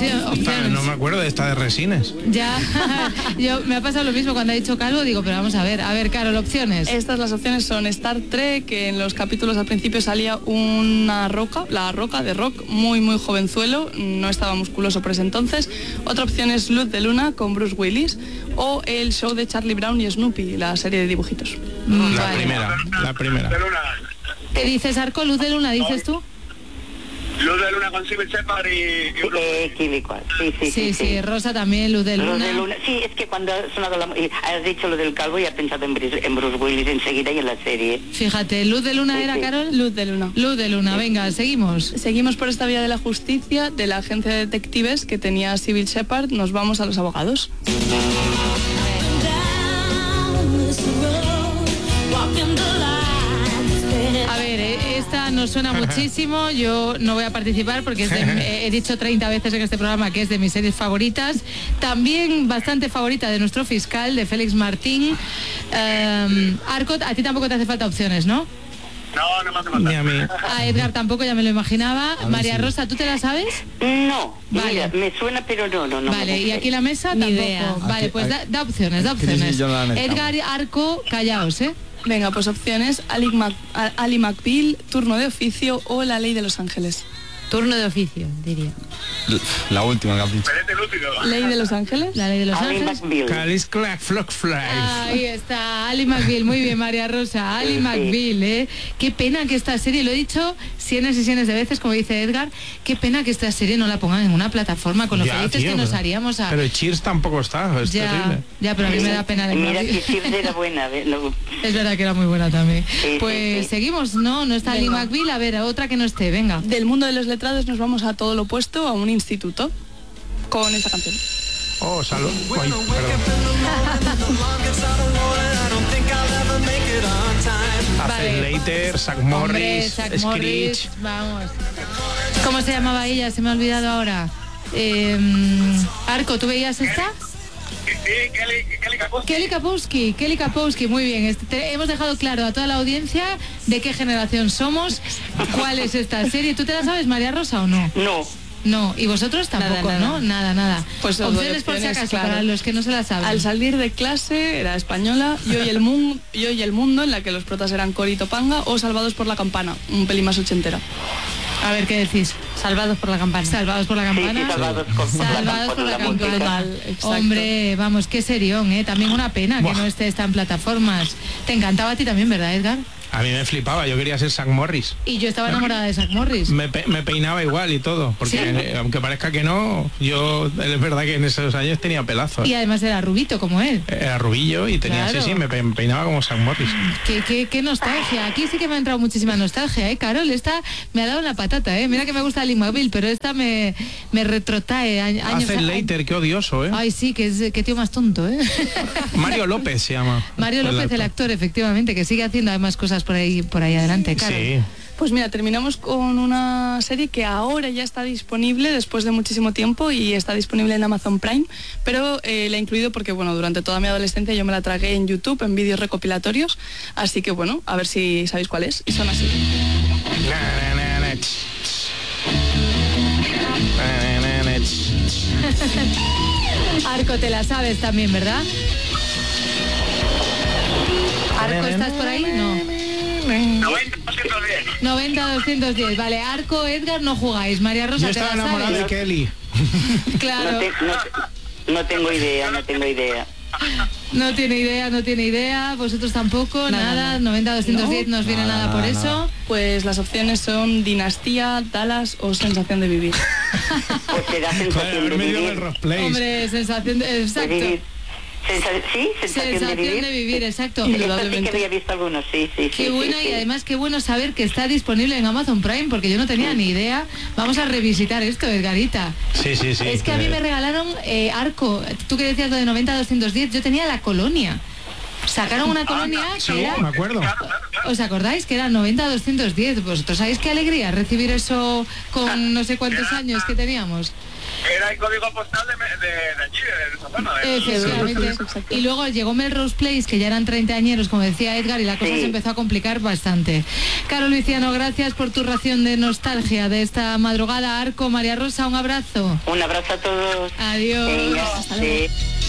opciones. No me acuerdo de esta de Resines. Ya, me ha pasado lo mismo cuando ha dicho Calvo, digo, pero vamos a ver, Carol, opciones. Las opciones son Star Trek, que en los capítulos al principio salía una roca, la roca de Rock, muy muy jovenzuelo, no estaba musculoso por ese entonces. Otra opción es Luz de Luna con Bruce Willis, o el show de Charlie Brown y Snoopy, la serie de dibujitos. La primera. ¿Qué dices, Arco? Luz de Luna, dices tú. Luz de Luna con Cybill Shepherd Sí, Rosa también, Luz de Luna. Luz de Luna. Sí, es que cuando ha sonado has dicho lo del Calvo y has pensado en Bruce Willis enseguida y en la serie. Fíjate, ¿Luz de Luna era, Carol? Luz de Luna. Luz de Luna, venga, seguimos. Seguimos por esta vía de la justicia, de la agencia de detectives que tenía Cybill Shepherd, nos vamos a los abogados. A ver, esta nos suena muchísimo. Yo no voy a participar porque he dicho 30 veces en este programa que es de mis series favoritas. También bastante favorita de nuestro fiscal, de Félix Martín. Arco, a ti tampoco te hace falta opciones, ¿no? No me hace falta. Ni a mí. A Edgar tampoco, ya me lo imaginaba. María Rosa, ¿tú te la sabes? No, vale. Mira, me suena, pero no. Vale, y aquí la mesa tampoco. Idea. Vale, pues da opciones. Edgar y Arco, callaos, ¿eh? Venga, pues opciones: Ali McBeal, Turno de oficio o La ley de Los Ángeles. Turno de oficio, diría. La última que has dicho. ¿Ley de Los Ángeles? La ley de Los Ángeles. Calis Clack Flock Fly. Ahí está, Ali McBeal, muy bien, María Rosa. Ali McBeal, ¿eh? Qué pena que esta serie, lo he dicho cientos y cientos de veces, como dice Edgar, qué pena que esta serie no la pongan en una plataforma con lo felices que nos haríamos a... Pero Cheers tampoco está, es terrible. Ya, pero a mí me da pena de... Mira que Cheers era buena. Es verdad que era muy buena también. Sí. Seguimos, ¿no? No está Ali McBeal, a ver, otra que no esté, venga. Del mundo de los letrados nos vamos a todo lo opuesto, a un instituto, con esta canción. Oh, salud. Hace Later, Zack Morris, Screech. Vamos. ¿Cómo se llamaba ella? Se me ha olvidado ahora. Arco, ¿tú veías esta? Kelly Kapowski, muy bien. Hemos dejado claro a toda la audiencia de qué generación somos, cuál es esta serie. ¿Tú te la sabes, María Rosa, o no? No, y vosotros tampoco, nada. ¿no? Nada. Pues opciones por si acaso, claro. para los que no se la saben. Al salir de clase, era española, Yo y el mundo, en la que los protas eran Cori y Topanga, o Salvados por la campana, un pelín más ochentera. A ver, ¿qué decís? Salvados por la campana. Salvados por la campana. Sí, salvados por la campana. Total, exacto. Hombre, vamos, qué serión, ¿eh? También una pena que no esté esta en plataformas. Te encantaba a ti también, ¿verdad, Edgar? A mí me flipaba, yo quería ser Zack Morris. Y yo estaba enamorada de Zack Morris. Me peinaba igual y todo, porque aunque parezca que no, yo es verdad que en esos años tenía pelazo. Y además era rubito como él. Era rubillo y tenía, me peinaba como Zack Morris. Qué nostalgia. Aquí sí que me ha entrado muchísima nostalgia, ¿eh, Carol? Esta me ha dado la patata, ¿eh? Mira que me gusta Ali McBeal, pero esta me retrotrae años. Hace Later, qué odioso, ¿eh? Ay, sí, qué tío más tonto, ¿eh? Mario López se llama. Mario López, el actor, efectivamente, que sigue haciendo además cosas por ahí adelante, Carol. Sí. Pues mira, terminamos con una serie que ahora ya está disponible después de muchísimo tiempo y está disponible en Amazon Prime, pero la he incluido porque, bueno, durante toda mi adolescencia yo me la tragué en YouTube, en vídeos recopilatorios, así que, bueno, a ver si sabéis cuál es, y son así. Arco, te la sabes también, ¿verdad? Arco, ¿estás por ahí? No. 90-210. Vale, Arco, Edgar, no jugáis. María Rosa, yo estaba ¿te la enamorado sabes? de Kelly. Claro. No tengo idea. No tiene idea. Vosotros tampoco, nada. 90-210 no os viene nada por eso. Pues las opciones son Dinastía, Dallas o Sensación de vivir. Pues será Sensación de vivir. Hombre, sensación de... Exacto. Sensación de vivir, exacto. Esta sí que había visto algunos, sí. Qué buena, y además qué bueno saber que está disponible en Amazon Prime, porque yo no tenía ni idea. Vamos a revisitar esto, Edgarita. Sí. Es que a mí me regalaron Arco, tú que decías lo de 90-210, yo tenía La Colonia. Sacaron una colonia que era... me acuerdo. ¿Os acordáis que era 90-210? Vosotros sabéis qué alegría recibir eso con no sé cuántos años que teníamos. Era el código postal de allí, de esa zona. Efectivamente. Y luego llegó Melrose Place, que ya eran 30 añeros, como decía Edgar, y la cosa se empezó a complicar bastante. Caro Luciano, gracias por tu ración de nostalgia de esta madrugada. Arco, María Rosa, un abrazo. Un abrazo a todos. Adiós. Hasta luego.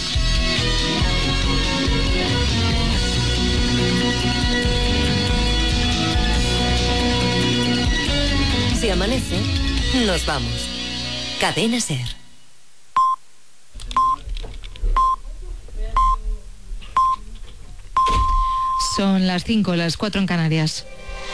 Si amanece, nos vamos. Cadena SER. Son las 5, las 4 en Canarias.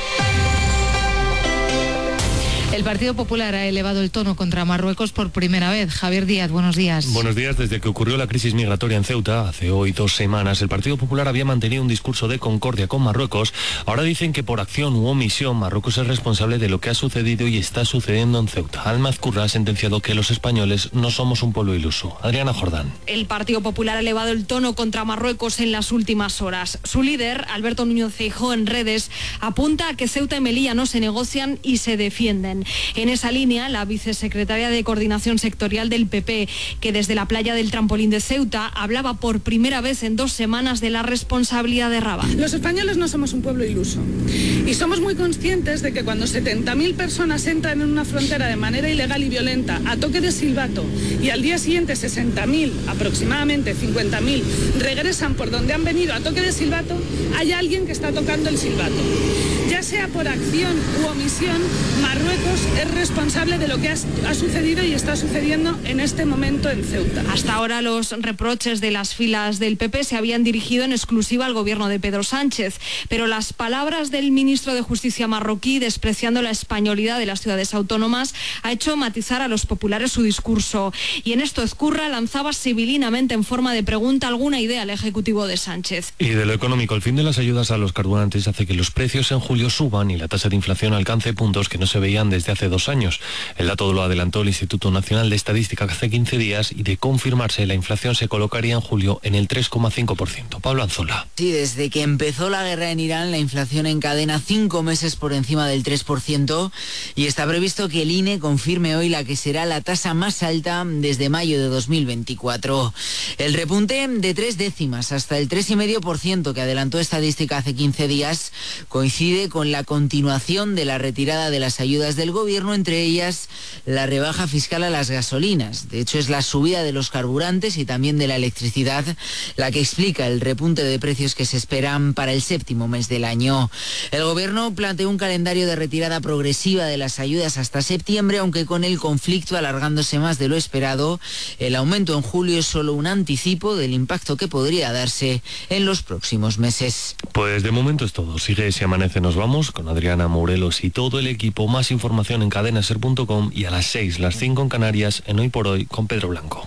El Partido Popular ha elevado el tono contra Marruecos por primera vez. Javier Díaz, buenos días. Buenos días. Desde que ocurrió la crisis migratoria en Ceuta, hace hoy 2 semanas, el Partido Popular había mantenido un discurso de concordia con Marruecos. Ahora dicen que por acción u omisión Marruecos es responsable de lo que ha sucedido y está sucediendo en Ceuta. Al-Mazkurra ha sentenciado que los españoles no somos un pueblo iluso. Adriana Jordán. El Partido Popular ha elevado el tono contra Marruecos en las últimas horas. Su líder, Alberto Núñez Feijóo, en redes, apunta a que Ceuta y Melilla no se negocian y se defienden. En esa línea, la vicesecretaria de Coordinación Sectorial del PP, que desde la playa del Trampolín de Ceuta hablaba por primera vez en 2 semanas de la responsabilidad de Rabat. Los españoles no somos un pueblo iluso y somos muy conscientes de que cuando 70.000 personas entran en una frontera de manera ilegal y violenta a toque de silbato y al día siguiente 60.000, aproximadamente 50.000, regresan por donde han venido a toque de silbato, hay alguien que está tocando el silbato. Ya sea por acción u omisión, Marruecos es responsable de lo que ha sucedido y está sucediendo en este momento en Ceuta. Hasta ahora los reproches de las filas del PP se habían dirigido en exclusiva al gobierno de Pedro Sánchez, pero las palabras del ministro de Justicia marroquí, despreciando la españolidad de las ciudades autónomas, ha hecho matizar a los populares su discurso. Y en esto Ezcurra lanzaba sibilinamente en forma de pregunta alguna idea al ejecutivo de Sánchez. Y de lo económico, el fin de las ayudas a los carburantes hace que los precios en julio suban y la tasa de inflación alcance puntos que no se veían desde hace 2 años. El dato lo adelantó el Instituto Nacional de Estadística hace 15 días y de confirmarse la inflación se colocaría en julio en el 3,5%. Pablo Anzola. Sí, desde que empezó la guerra en Irán, la inflación encadena 5 meses por encima del 3% y está previsto que el INE confirme hoy la que será la tasa más alta desde mayo de 2024. El repunte de 3 décimas hasta el 3,5% que adelantó Estadística hace 15 días coincide con la continuación de la retirada de las ayudas del gobierno, entre ellas la rebaja fiscal a las gasolinas. De hecho, es la subida de los carburantes y también de la electricidad la que explica el repunte de precios que se esperan para el 7º mes del año. El gobierno planteó un calendario de retirada progresiva de las ayudas hasta septiembre, aunque con el conflicto alargándose más de lo esperado, el aumento en julio es solo un anticipo del impacto que podría darse en los próximos meses. Pues de momento es todo. Sigue Si Amanece Nos Vamos con Adriana Morelos y todo el equipo. Más información en cadenaser.com y a las 6, las 5 en Canarias, en Hoy por Hoy con Pedro Blanco.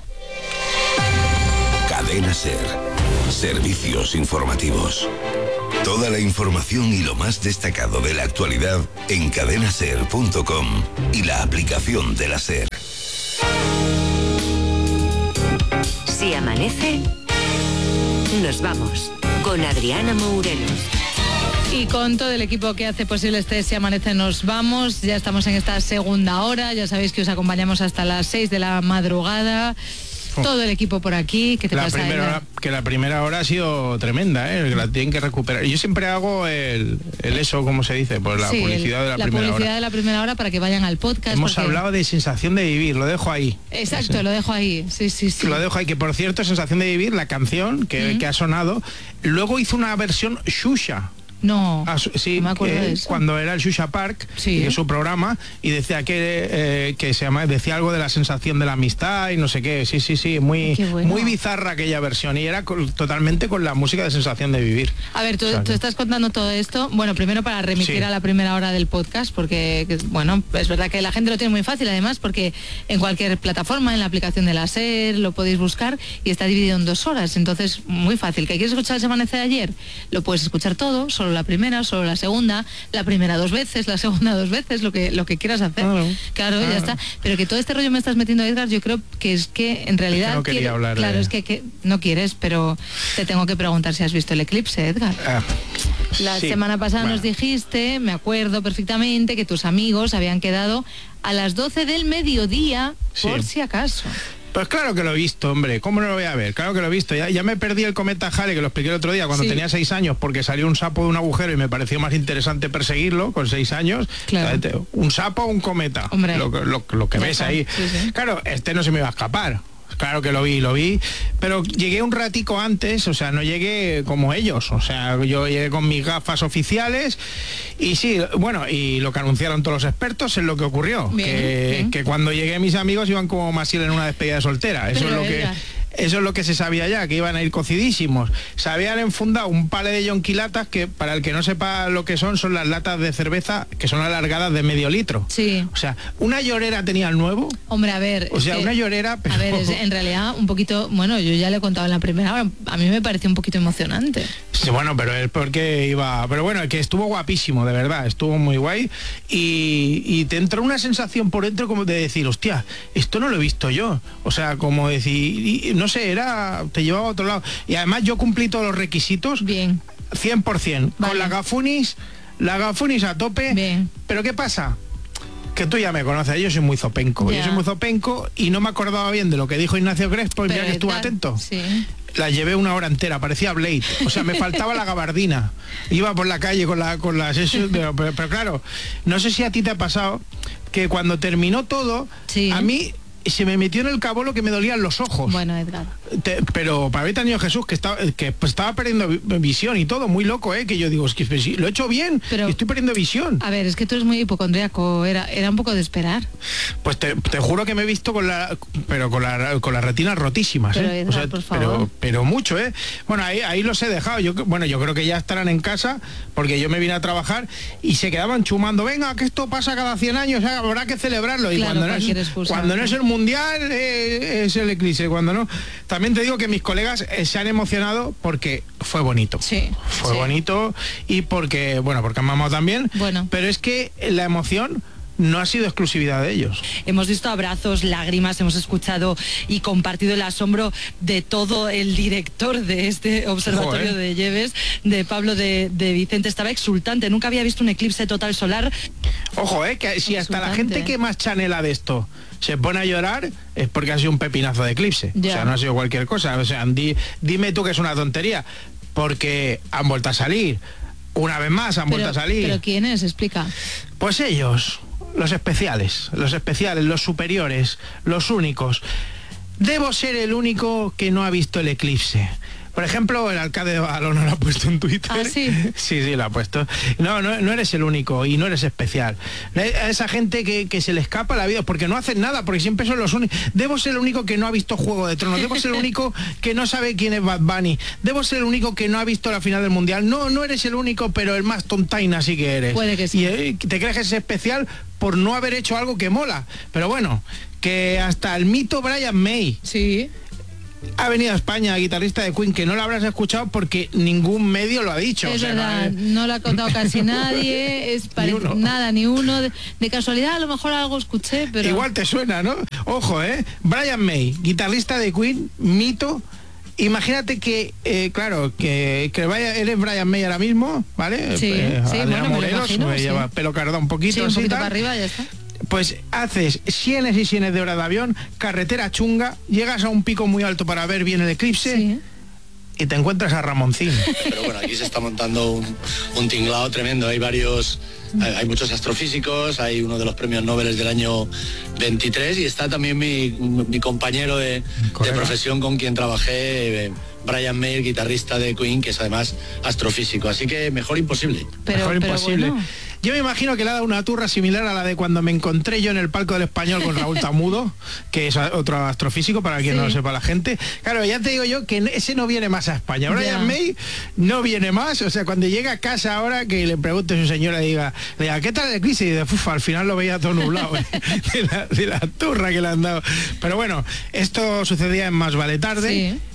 Cadena SER. Servicios informativos. Toda la información y lo más destacado de la actualidad en cadenaser.com y la aplicación de la SER. Si amanece, nos vamos con Adriana Morelos. Y con todo el equipo que hace posible este Si Amanece Nos Vamos, ya estamos en esta segunda hora, ya sabéis que os acompañamos hasta las 6 de la madrugada. Todo el equipo por aquí. ¿Qué te pasa? La primera hora ha sido tremenda, que la tienen que recuperar. Yo siempre hago el eso, como se dice, pues la publicidad de la primera hora. La publicidad de la primera hora para que vayan al podcast. Hemos hablado de Sensación de Vivir, lo dejo ahí. Exacto, lo dejo ahí. Sí. Lo dejo ahí, que por cierto, Sensación de Vivir, la canción que ha sonado, luego hizo una versión Xuxa. No, sí, no me acuerdo de eso. Cuando era el Xuxa Park, que es su programa, y decía que se llama, decía algo de la sensación de la amistad y no sé qué. Sí, muy bizarra aquella versión, y era totalmente con la música de Sensación de Vivir. A ver, tú estás contando todo esto, bueno, primero para remitir a la primera hora del podcast, porque, bueno, es verdad que la gente lo tiene muy fácil, además, porque en cualquier plataforma, en la aplicación de la SER, lo podéis buscar, y está dividido en 2 horas, entonces, muy fácil. ¿Que quieres escuchar el Se Amanece de ayer? Lo puedes escuchar todo, solo la primera, solo la segunda, la primera 2 veces, la segunda 2 veces, lo que quieras hacer. Claro, ya está. Pero que todo este rollo me estás metiendo, Edgar, yo creo que es que en realidad... Es que no quería hablar claro, es que no quieres, pero te tengo que preguntar si has visto el eclipse, Edgar. La semana pasada nos dijiste, me acuerdo perfectamente, que tus amigos habían quedado a las 12 del mediodía, por si acaso. Pues claro que lo he visto, hombre. ¿Cómo no lo voy a ver? Claro que lo he visto. Ya me perdí el cometa Halley, que lo expliqué el otro día, cuando tenía 6 años, porque salió un sapo de un agujero y me pareció más interesante perseguirlo con 6 años. Claro. Un sapo o un cometa. Hombre, lo que ves ahí. Sí. Claro, no se me iba a escapar. Claro que lo vi, pero llegué un ratico antes, o sea, no llegué como ellos, o sea, yo llegué con mis gafas oficiales y sí, bueno, y lo que anunciaron todos los expertos es lo que ocurrió, que cuando llegué mis amigos iban como Maciel en una despedida de soltera, eso es lo que se sabía ya, que iban a ir cocidísimos. Se habían enfundado un palé de yonquilatas que, para el que no sepa lo que son las latas de cerveza que son alargadas de medio litro. Sí. O sea, una llorera tenía el nuevo. Hombre, a ver. O sea, una llorera, pero... A ver, en realidad un poquito, bueno, yo ya le he contado en la primera hora, a mí me pareció un poquito emocionante. Sí, bueno, pero es porque iba... Pero bueno, que estuvo guapísimo, de verdad, estuvo muy guay. Y te entró una sensación por dentro como de decir, hostia, esto no lo he visto yo. O sea, como decir... no sé, te llevaba a otro lado. Y además yo cumplí todos los requisitos. Bien. 100%. Vale. Con la gafunis a tope. Bien. Pero ¿qué pasa? Que tú ya me conoces, yo soy muy zopenco. Yo soy muy zopenco y no me acordaba bien de lo que dijo Ignacio Crespo, y mira que estuve atento. Sí. La llevé 1 hora entera, parecía Blade. O sea, me faltaba la gabardina. Iba por la calle con las... Pero claro, no sé si a ti te ha pasado que cuando terminó todo, a mí... se me metió en el cabolo que me dolían los ojos. Bueno, Edgar. Pero para haber tenido Jesús, que estaba perdiendo visión y todo, muy loco, que yo digo, es que lo he hecho bien, pero estoy perdiendo visión. A ver, es que tú eres muy hipocondríaco, era un poco de esperar. Pues te juro que me he visto con las retinas rotísimas, pero, Edgar, o sea, por favor. Pero mucho, Bueno, ahí los he dejado. Yo creo que ya estarán en casa, porque yo me vine a trabajar y se quedaban chumando, venga, que esto pasa cada 100 años, habrá que celebrarlo. Y claro, cuando no es el mundial, es el eclipse. Cuando no, también te digo que mis colegas se han emocionado porque fue bonito. Sí. Fue bonito y porque han mamado también. Bueno. Pero es que la emoción no ha sido exclusividad de ellos. Hemos visto abrazos, lágrimas, hemos escuchado y compartido el asombro de todo el director de este observatorio de Lleves, de Pablo de Vicente. Estaba exultante, nunca había visto un eclipse total solar. Ojo, que si hasta la gente que más chanela de esto se pone a llorar, es porque ha sido un pepinazo de eclipse. O sea, no ha sido cualquier cosa. O sea, dime tú que es una tontería, porque han vuelto a salir. Una vez más han vuelto a salir. ¿Pero quiénes? Explica. Pues ellos, los especiales, los superiores, los únicos. Debo ser el único que no ha visto el eclipse. Por ejemplo, el alcalde de Badalona lo ha puesto en Twitter. ¿Ah, sí? Sí, lo ha puesto. No eres el único y no eres especial. A esa gente que se le escapa la vida porque no hacen nada, porque siempre son los únicos. Debo ser el único que no ha visto Juego de Tronos. Debo ser el único que no sabe quién es Bad Bunny. Debo ser el único que no ha visto la final del Mundial. No eres el único, pero el más tontaina sí que eres. Puede que sí. Y te crees que es especial por no haber hecho algo que mola. Pero bueno, que hasta el mito Brian May. Sí. Ha venido a España, guitarrista de Queen, que no lo habrás escuchado porque ningún medio lo ha dicho. Es verdad, no lo ha contado casi nadie, ni uno. De casualidad a lo mejor algo escuché, pero... Igual te suena, ¿no? Ojo, Brian May, guitarrista de Queen, mito. Imagínate que, eres Brian May ahora mismo, ¿vale? Sí, Adrián Morelos, me lleva pelo cardado un poquito. Sí, un poquito para arriba, ya está. Pues haces cienes y cienes de horas de avión, carretera chunga, llegas a un pico muy alto para ver bien el eclipse y te encuentras a Ramoncín. Pero bueno, aquí se está montando un tinglao tremendo. Hay muchos astrofísicos, hay uno de los premios Nobel del año 23 y está también mi compañero de profesión con quien trabajé, Brian May, guitarrista de Queen, que es además astrofísico. Así que mejor imposible. Mejor imposible. Bueno. Yo me imagino que le ha dado una turra similar a la de cuando me encontré yo en el palco del Español con Raúl Tamudo, que es otro astrofísico, para quien no lo sepa la gente. Claro, ya te digo yo que ese no viene más a España. Brian May no viene más. O sea, cuando llega a casa ahora, que le pregunte a su señora y diga, ¿qué tal el eclipse? Y dice, al final lo veía todo nublado de la turra que le han dado. Pero bueno, esto sucedía en Más Vale Tarde. Sí.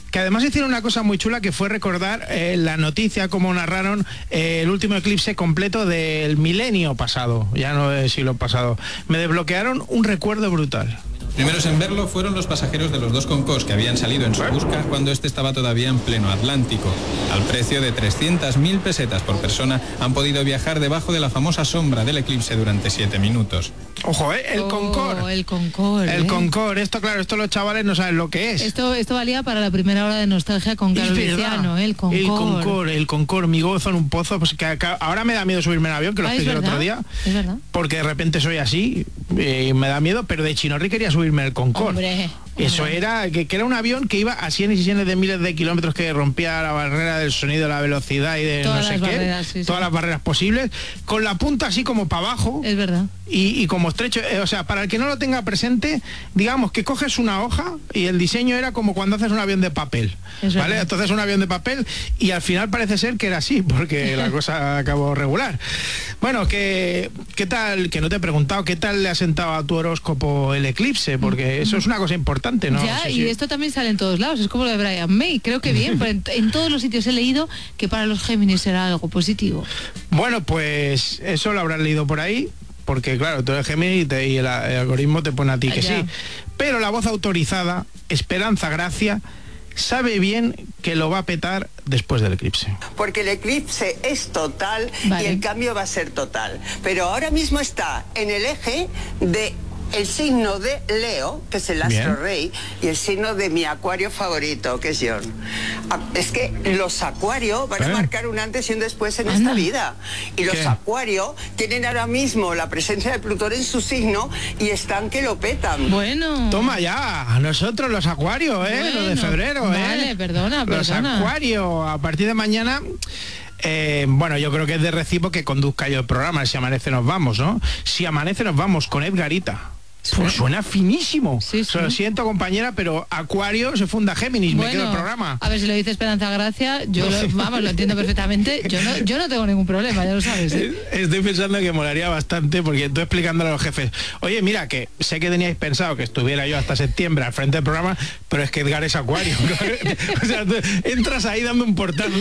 que además hicieron una cosa muy chula que fue recordar la noticia, como narraron el último eclipse completo del milenio pasado, ya no del siglo pasado. Me desbloquearon un recuerdo brutal. Primeros en verlo fueron los pasajeros de los dos Concorde que habían salido en su busca cuando este estaba todavía en pleno Atlántico. Al precio de 300.000 pesetas por persona han podido viajar debajo de la famosa sombra del eclipse durante 7 minutos. Ojo, el Concorde. El Concorde. El Concorde. Esto, claro, esto los chavales no saben lo que es. Esto valía para la primera hora de nostalgia con Carlos Luciano, el Concorde. El Concorde, mi gozo en un pozo. Pues que ahora me da miedo subirme en avión, que lo expliqué el otro día. Es verdad. Porque de repente soy así y me da miedo, pero de Chinorri quería subirme el Concorde. Hombre. Eso era, que era un avión que iba a cienes y cienes de miles de kilómetros, que rompía la barrera del sonido, la velocidad y de todas no sé las qué, barreras, sí, todas las barreras posibles, con la punta así como para abajo. Es verdad. Y como estrecho, o sea, para el que no lo tenga presente, digamos que coges una hoja y el diseño era como cuando haces un avión de papel, ¿vale? Entonces un avión de papel y al final parece ser que era así, porque la cosa acabó regular. Bueno, ¿qué tal? Que no te he preguntado, ¿qué tal le ha sentado a tu horóscopo el eclipse? Porque eso es una cosa importante, ¿no? Ya, Sí, y sí. esto también sale en todos lados, es como lo de Brian May, creo que bien, pero en todos los sitios he leído que para los Géminis será algo positivo. Bueno, pues eso lo habrás leído por ahí, porque claro, tú eres Géminis y el algoritmo te pone a ti que sí. Pero la voz autorizada, Esperanza Gracia, sabe bien que lo va a petar después del eclipse. Porque el eclipse es total y el cambio va a ser total. Pero ahora mismo está en el eje de el signo de Leo, que es el astro rey, y el signo de mi acuario favorito, que es John. Es que los acuarios van a marcar un antes y un después en esta vida. Y los acuarios tienen ahora mismo la presencia de Plutón en su signo y están que lo petan. Bueno. Toma ya, a nosotros los acuarios, los de febrero, Vale, perdona. Los acuarios, a partir de mañana... bueno, yo creo que es de recibo que conduzca yo el programa. Si amanece nos vamos, ¿no? Si amanece nos vamos con Edgarita. Pues suena finísimo. Sí, sí. Lo siento, compañera, pero Acuario se funda Géminis, me quedo el programa. A ver, si lo dice Esperanza Gracia, yo lo entiendo perfectamente. Yo no tengo ningún problema, ya lo sabes. Estoy pensando que molaría bastante, porque estoy explicándole a los jefes, oye, mira, que sé que teníais pensado que estuviera yo hasta septiembre al frente del programa, pero es que Edgar es Acuario. O sea, entras ahí dando un portazo.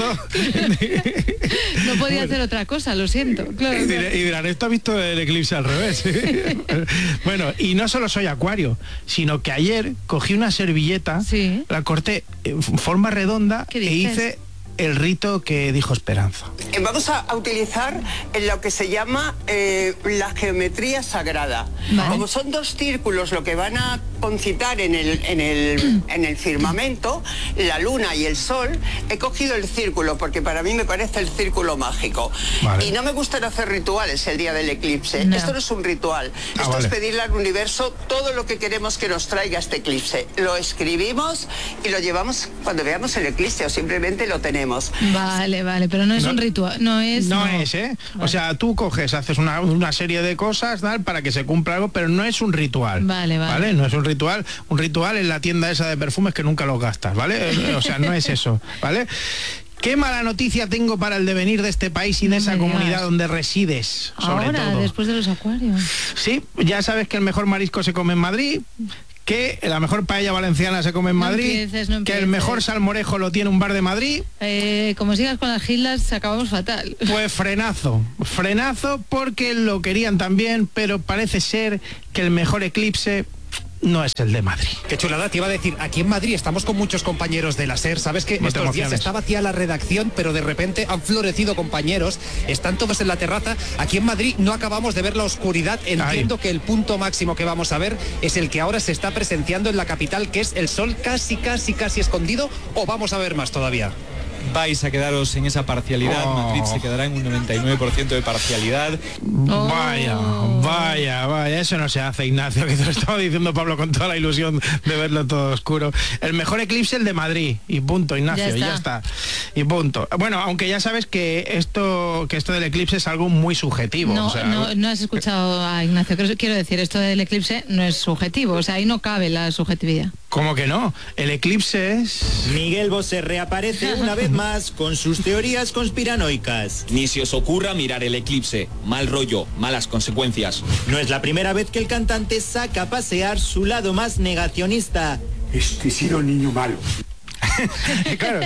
No podía hacer otra cosa, lo siento. Claro, y dirán, esto ha visto el eclipse al revés. Bueno, y no solo soy Acuario, sino que ayer cogí una servilleta, la corté en forma redonda e hice el rito que dijo Esperanza. Vamos a utilizar lo que se llama la geometría sagrada. Como son dos círculos lo que van a concitar en el firmamento, la luna y el sol, he cogido el círculo porque para mí me parece el círculo mágico. Y no me gustan hacer rituales el día del eclipse. Esto no es un ritual. Esto es pedirle al universo todo lo que queremos que nos traiga este eclipse. Lo escribimos y lo llevamos cuando veamos el eclipse o simplemente lo tenemos. Vale, pero no es un ritual, no es, Vale. O sea, tú coges, haces una serie de cosas, tal, para que se cumpla algo, pero no es un ritual. Vale. No es un ritual. Un ritual es la tienda esa de perfumes que nunca los gastas, ¿vale? O sea, no es eso, ¿vale? Qué mala noticia tengo para el devenir de este país y de esa comunidad donde resides, sobre todo. Después de los acuarios. Sí, ya sabes que el mejor marisco se come en Madrid, que la mejor paella valenciana se come en Madrid, que el mejor salmorejo lo tiene un bar de Madrid. Como sigas con las gilas, acabamos fatal. Pues frenazo porque lo querían también, pero parece ser que el mejor eclipse no es el de Madrid. Qué chulada, te iba a decir, aquí en Madrid estamos con muchos compañeros de la SER, sabes que estos días está vacía la redacción, pero de repente han florecido compañeros, están todos en la terraza. Aquí en Madrid no acabamos de ver la oscuridad, entiendo que el punto máximo que vamos a ver es el que ahora se está presenciando en la capital, que es el sol casi escondido, o vamos a ver más todavía. Vais a quedaros en esa parcialidad. Madrid se quedará en un 99% de parcialidad. Vaya, eso no se hace, Ignacio, que te lo estaba diciendo Pablo con toda la ilusión de verlo todo oscuro. El mejor eclipse el de Madrid, y punto, Ignacio, ya está. Y punto. Bueno, aunque ya sabes que esto del eclipse es algo muy subjetivo. No has escuchado a Ignacio, quiero decir, esto del eclipse no es subjetivo, o sea, ahí no cabe la subjetividad. ¿Cómo que no? El eclipse es... Miguel Bosé reaparece una vez más con sus teorías conspiranoicas. Ni se os ocurra mirar el eclipse. Mal rollo, malas consecuencias. No es la primera vez que el cantante saca a pasear su lado más negacionista. Este ha sido el niño malo. Claro,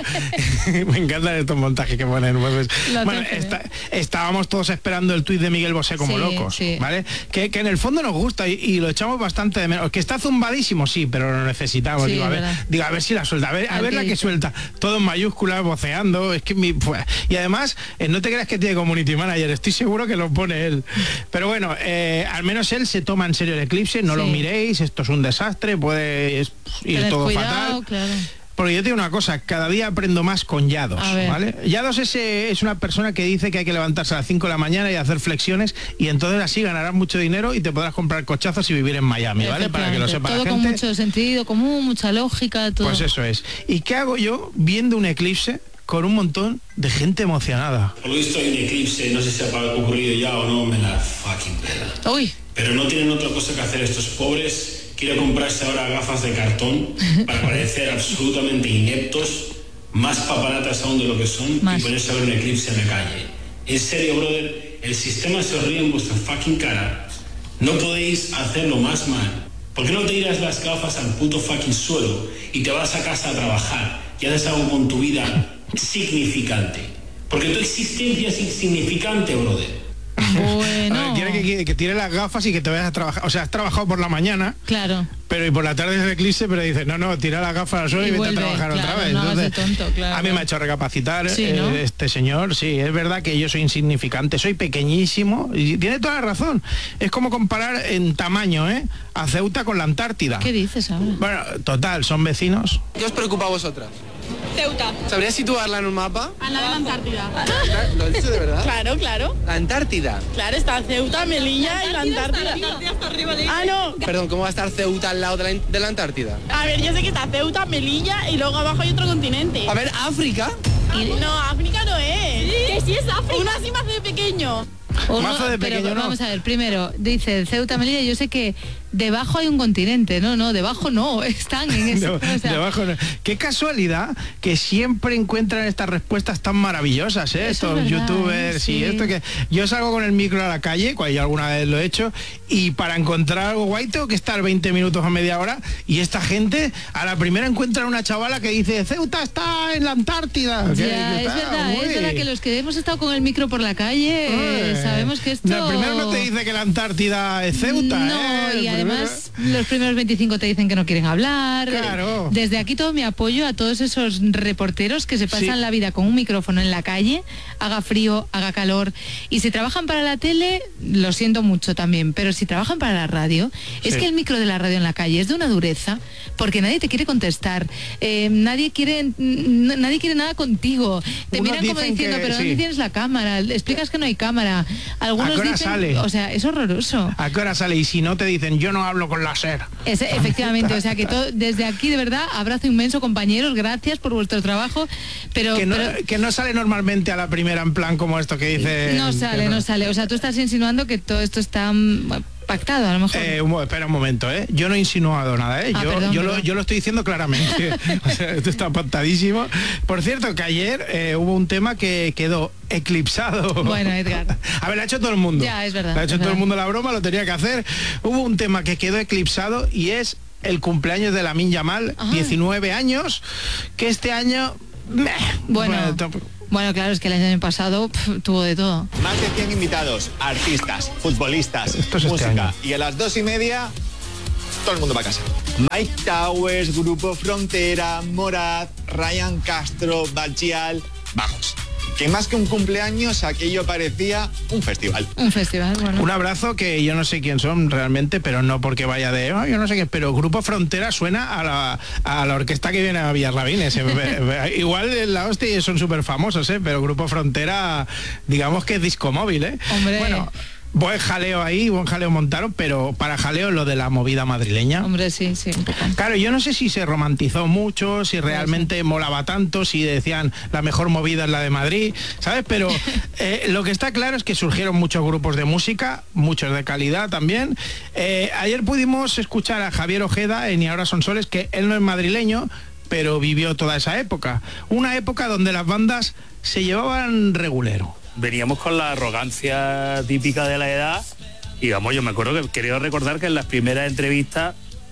me encantan estos montajes que ponen. Pues, bueno, estábamos todos esperando el tuit de Miguel Bosé como locos, ¿vale? Que en el fondo nos gusta y lo echamos bastante de menos. Que está zumbadísimo, sí, pero lo necesitamos. Sí, digo, a ver si la suelta, a ver la que suelta. Todo en mayúsculas, voceando. Es que y además, no te creas que tiene community manager, estoy seguro que lo pone él. Pero bueno, al menos él se toma en serio el eclipse, no lo miréis, esto es un desastre, puede ir todo fatal. Claro. Porque yo te digo una cosa, cada día aprendo más con Yados, ¿vale? Yados es una persona que dice que hay que levantarse a las 5 de la mañana y hacer flexiones, y entonces así ganarás mucho dinero y te podrás comprar cochazos y vivir en Miami, ¿vale? Para que lo sepa la gente. Todo con mucho sentido común, mucha lógica, todo. Pues eso es. ¿Y qué hago yo viendo un eclipse con un montón de gente emocionada? Por lo visto hay un eclipse, no sé si ha ocurrido ya o no, me la fucking pela. Uy. Pero no tienen otra cosa que hacer estos pobres. Quiero comprarse ahora gafas de cartón para parecer absolutamente ineptos, más papanatas aún de lo que son, y ponerse a ver un eclipse en la calle. En serio, brother, el sistema se ríe en vuestra fucking cara. No podéis hacerlo más mal. ¿Por qué no te tiras las gafas al puto fucking suelo y te vas a casa a trabajar y haces algo con tu vida significante? Porque tu existencia es insignificante, brother. Bueno. Quiere que tire las gafas y que te vayas a trabajar. O sea, has trabajado por la mañana. Claro. Pero y por la tarde es el eclipse, pero dices, no, tira las gafas al suelo y vete a trabajar otra vez. No, entonces, tonto, claro. A mí me ha hecho recapacitar ¿no? Este señor. Sí, es verdad que yo soy insignificante, soy pequeñísimo, y tiene toda la razón. Es como comparar en tamaño, a Ceuta con la Antártida. ¿Qué dices ahora? Bueno, total, son vecinos. ¿Qué os preocupa a vosotras? Ceuta. ¿Sabrías situarla en un mapa? Al lado de la Antártida. ¿Lo has dicho de verdad? Claro, claro. ¿La Antártida? Claro, está Ceuta, Melilla y la Antártida. La Antártida está arriba de ella. Ah, no. Perdón, ¿cómo va a estar Ceuta al lado de la Antártida? A ver, yo sé que está Ceuta, Melilla y luego abajo hay otro continente. A ver, ¿África? No, África no es. ¿Sí? Que sí es África. Uno así más de pequeño. Mazo de pequeño, pero no. Vamos a ver, primero, dice Ceuta, Melilla, yo sé que debajo hay un continente, no, debajo no, están en eso. Debajo no. Qué casualidad que siempre encuentran estas respuestas tan maravillosas, estos youtubers y esto que... Yo salgo con el micro a la calle, cuando yo alguna vez lo he hecho, y para encontrar algo guay tengo que estar 20 minutos a media hora, y esta gente a la primera encuentra una chavala que dice, Ceuta está en la Antártida. Ya, es verdad que los que hemos estado con el micro por la calle... Sabemos que esto... No, primero no te dice que la Antártida es Ceuta. No, y además los primeros 25 te dicen que no quieren hablar. Claro. Desde aquí todo mi apoyo a todos esos reporteros que se pasan la vida con un micrófono en la calle, haga frío, haga calor. Y si trabajan para la tele, lo siento mucho también, pero si trabajan para la radio, es que el micro de la radio en la calle es de una dureza, porque nadie te quiere contestar, nadie quiere nada contigo. Te miran como diciendo, pero ¿dónde tienes la cámara? Explicas que no hay cámara. Algunos ¿a qué hora dicen, sale? O sea, es horroroso. ¿A qué hora sale? Y si no te dicen, yo no hablo con la SER. Efectivamente, o sea que desde aquí de verdad, abrazo inmenso, compañeros, gracias por vuestro trabajo, pero que no sale normalmente a la primera en plan como esto que dice. No sale, o sea, tú estás insinuando que todo esto está pactado, a lo mejor. Espera un momento, yo no he insinuado nada, yo lo estoy diciendo claramente. O sea, esto está pactadísimo. Por cierto, que ayer hubo un tema que quedó eclipsado. Bueno, Edgar. A ver, lo ha hecho todo el mundo. Ya, es verdad. Lo ha hecho todo el mundo la broma, lo tenía que hacer. Hubo un tema que quedó eclipsado y es el cumpleaños de Lamine Yamal, 19 años, que este año... Bueno, claro, es que el año pasado tuvo de todo. Más de 100 invitados, artistas, futbolistas, es música. Y a las 2:30, todo el mundo va a casa. Mike Towers, Grupo Frontera, Morat, Ryan Castro, Bachial. Vamos, que más que un cumpleaños, aquello parecía un festival. Un festival, bueno. Un abrazo que yo no sé quién son realmente, pero no porque vaya de... yo no sé qué, pero Grupo Frontera suena a la orquesta que viene a Villarrabines. Igual la hostia son súper famosos, pero Grupo Frontera, digamos que es disco móvil, Hombre. Bueno, buen jaleo ahí, buen jaleo montaron, pero para jaleo lo de la movida madrileña. Hombre, sí, un poco. Claro, yo no sé si se romantizó mucho, si realmente molaba tanto, si decían la mejor movida es la de Madrid, ¿sabes? Pero lo que está claro es que surgieron muchos grupos de música, muchos de calidad también. Ayer pudimos escuchar a Javier Ojeda en Y ahora son soles, que él no es madrileño, pero vivió toda esa época. Una época donde las bandas se llevaban regulero. Veníamos con la arrogancia típica de la edad y vamos, yo me acuerdo que creo recordar que en las primeras entrevistas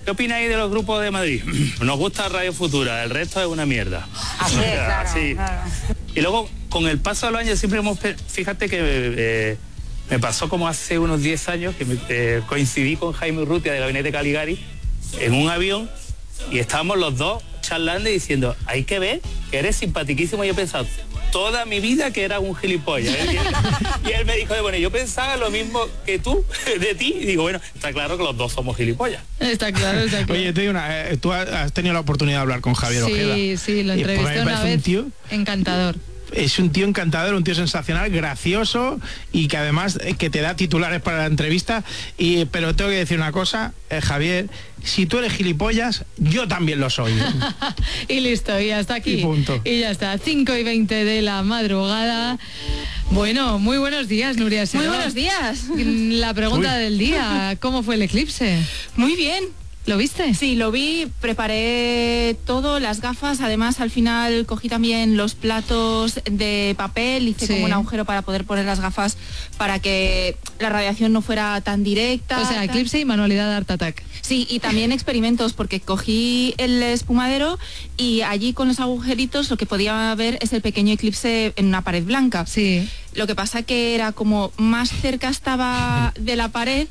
¿qué opináis de los grupos de Madrid? Nos gusta Radio Futura, el resto es una mierda. Así es, claro, sí. claro. Y luego, con el paso de los años, siempre fíjate que me pasó como hace unos 10 años, que coincidí con Jaime Urrutia del Gabinete Caligari en un avión y estábamos los dos charlando y diciendo, hay que ver que eres simpatiquísimo. Y yo he pensado toda mi vida que era un gilipollas. Y él me dijo, bueno, yo pensaba lo mismo que tú de ti. Y digo, bueno, está claro que los dos somos gilipollas. Está claro, está claro. Oye, tú has tenido la oportunidad de hablar con Javier Ojeda. Sí, lo entrevisté una vez. Encantador. Es un tío encantador, un tío sensacional, gracioso y que además que te da titulares para la entrevista. Pero tengo que decir una cosa, Javier, si tú eres gilipollas, yo también lo soy. Y listo, y hasta aquí. Y punto. Y ya está, 5:20 de la madrugada. Bueno, muy buenos días, Nuria Serón. Muy buenos días. La pregunta del día, ¿cómo fue el eclipse? Muy bien. ¿Lo viste? Sí, lo vi, preparé todo, las gafas, además al final cogí también los platos de papel, hice como un agujero para poder poner las gafas para que la radiación no fuera tan directa. O sea, eclipse y manualidad de Art Attack. Sí, y también experimentos, porque cogí el espumadero y allí con los agujeritos lo que podía ver es el pequeño eclipse en una pared blanca. Sí. Lo que pasa que era como más cerca estaba de la pared,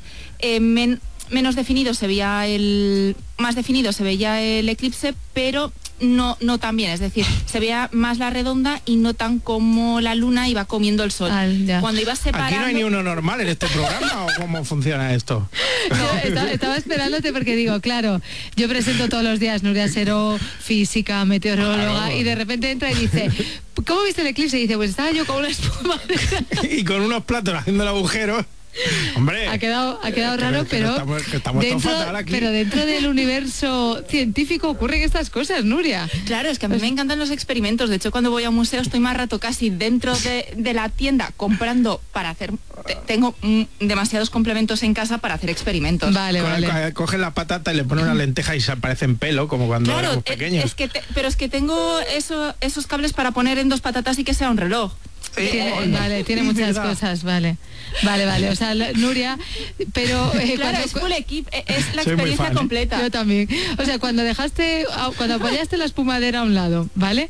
menos definido se veía más definido se veía el eclipse, pero no tan bien, es decir, se veía más la redonda y no tan como la luna iba comiendo el sol. Cuando iba separando... ¿Aquí no hay ni uno normal en este programa o cómo funciona esto? No, estaba esperándote porque digo, claro, yo presento todos los días Nuria Serón, física, meteoróloga, claro. Y de repente entra y dice, ¿cómo viste el eclipse? Y dice, pues estaba yo con una espuma y con unos platos haciendo el agujero. Hombre, ha quedado raro, pero estamos fatal aquí. Pero dentro del universo científico ocurren estas cosas, Nuria. Claro, es que a mí me encantan los experimentos. De hecho, cuando voy a un museo estoy más rato casi dentro de la tienda comprando para hacer... Tengo demasiados complementos en casa para hacer experimentos. Vale. Cogen la patata y le ponen una lenteja y se aparece en pelo, como cuando éramos pequeños. Pero es que tengo esos cables para poner en 2 patatas y que sea un reloj. Tiene muchas cosas, vale. O sea, Nuria, pero claro, es full equip, es la experiencia completa. Yo también. O sea, cuando apoyaste la espumadera a un lado, ¿vale?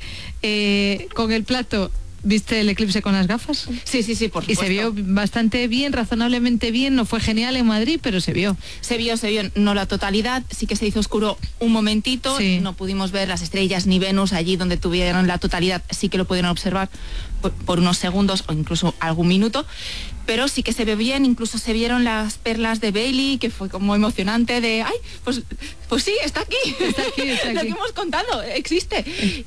Con el plato, ¿viste el eclipse con las gafas? Sí, por supuesto. Y se vio bastante bien, razonablemente bien, no fue genial en Madrid, pero se vio. Se vio, no la totalidad, sí que se hizo oscuro un momentito, sí. No pudimos ver las estrellas ni Venus allí donde tuvieron la totalidad, sí que lo pudieron observar por unos segundos o incluso algún minuto, pero sí que se ve bien, incluso se vieron las perlas de Bailey, que fue como emocionante de, ay, pues sí, está aquí. Lo que hemos contado, existe.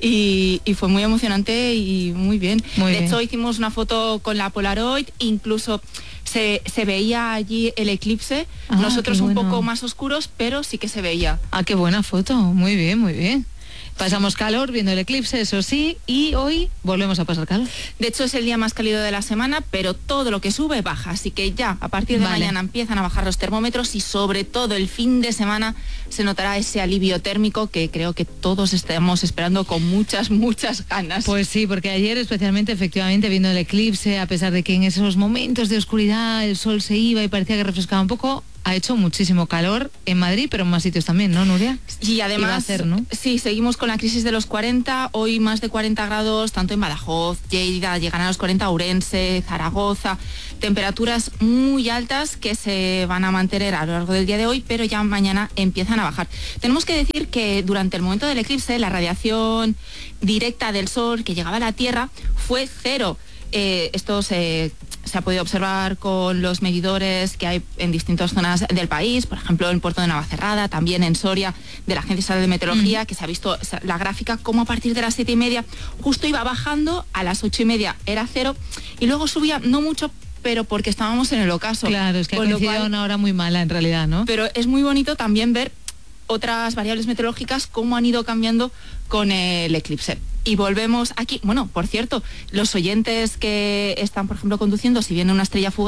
Y fue muy emocionante y muy bien. De hecho, hicimos una foto con la Polaroid, incluso se veía allí el eclipse, nosotros un poco más oscuros, pero sí que se veía. Qué buena foto, muy bien. Pasamos calor viendo el eclipse, eso sí, y hoy volvemos a pasar calor. De hecho, es el día más cálido de la semana, pero todo lo que sube baja, así que ya a partir de mañana empiezan a bajar los termómetros y sobre todo el fin de semana se notará ese alivio térmico que creo que todos estamos esperando con muchas ganas. Pues sí, porque ayer especialmente, efectivamente, viendo el eclipse, a pesar de que en esos momentos de oscuridad el sol se iba y parecía que refrescaba un poco, ha hecho muchísimo calor en Madrid, pero en más sitios también, ¿no, Nuria? Y además, ¿no? Sí, seguimos con la crisis de los 40, hoy más de 40 grados, tanto en Badajoz, Lleida, llegan a los 40, Ourense, Zaragoza, temperaturas muy altas que se van a mantener a lo largo del día de hoy, pero ya mañana empiezan a bajar. Tenemos que decir que durante el momento del eclipse, la radiación directa del sol que llegaba a la Tierra fue 0. Esto se ha podido observar con los medidores que hay en distintas zonas del país, por ejemplo en Puerto de Navacerrada, también en Soria, de la Agencia Estatal de Meteorología, que se ha visto la gráfica como a partir de las 7:30 justo iba bajando, a las 8:30 era 0 y luego subía no mucho, pero porque estábamos en el ocaso. Claro, es que ha coincidido una hora muy mala en realidad, ¿no? Pero es muy bonito también ver otras variables meteorológicas cómo han ido cambiando con el eclipse. Y volvemos aquí, bueno, por cierto, los oyentes que están, por ejemplo, conduciendo, si viene una estrella fugaz,